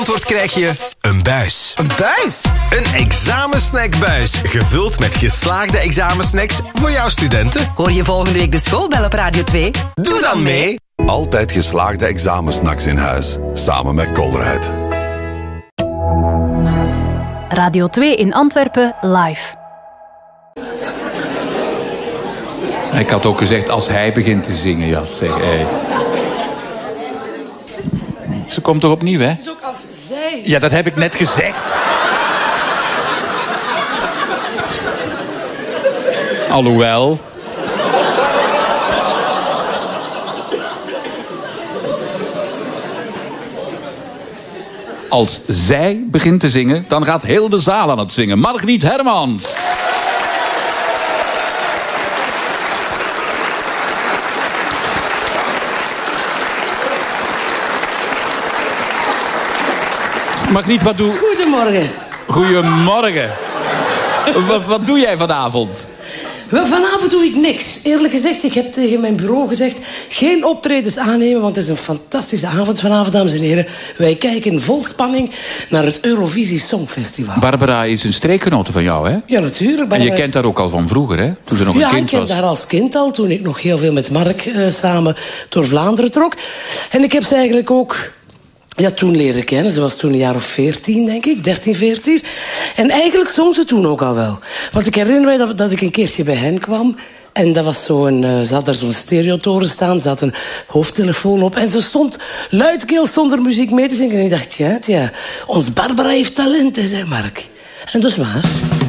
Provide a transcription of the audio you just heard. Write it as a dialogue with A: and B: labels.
A: Antwoord krijg je een buis.
B: Een buis?
A: Een examensnackbuis, gevuld met geslaagde examensnacks voor jouw studenten.
B: Hoor je volgende week de schoolbel op Radio 2?
A: Doe dan mee.
C: Altijd geslaagde examensnacks in huis, samen met Colruyt.
D: Radio 2 in Antwerpen live.
E: Ik had ook gezegd, als hij begint te zingen, ja, zeg hij. Ze komt toch opnieuw, hè?
F: Het is ook als zij...
E: Ja, dat heb ik net gezegd. Alhoewel... Als zij begint te zingen, dan gaat heel de zaal aan het zingen. Margriet Hermans. Margriet, wat doe...
F: Goedemorgen.
E: Goedemorgen. Wat doe jij vanavond?
F: Wel, vanavond doe ik niks. Eerlijk gezegd, ik heb tegen mijn bureau gezegd... geen optredens aannemen, want het is een fantastische avond vanavond, dames en heren. Wij kijken vol spanning naar het Eurovisie Songfestival.
E: Barbara is een streekgenote van jou, hè?
F: Ja, natuurlijk. Barbara...
E: En je kent haar ook al van vroeger, hè? Toen ze nog een kind was.
F: Ja, ik ken haar als kind al, toen ik nog heel veel met Mark samen door Vlaanderen trok. En ik heb ze eigenlijk ook... Ja, toen leren kennen. Ze was toen een jaar of 14, denk ik. 13, 14. En eigenlijk zong ze toen ook al wel. Want ik herinner me dat ik een keertje bij hen kwam. En dat was ze had daar zo'n stereotoren staan. Ze had een hoofdtelefoon op. En ze stond luidkeels zonder muziek mee te zingen. En ik dacht, ja, ons Barbara heeft talent, zei Mark. En dat is waar.